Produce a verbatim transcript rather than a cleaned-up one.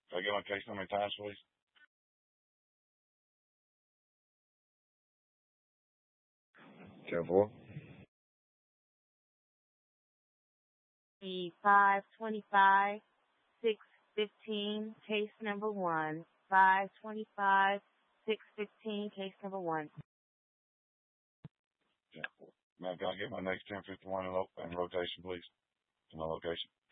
Can I get my case number and times, please? ten four. The five twenty-five, six fifteen, case number one. five twenty-five, six fifteen, case number one. ten four. Ma'am, can I get my next ten fifty-one in, lo- in rotation, please? To my location.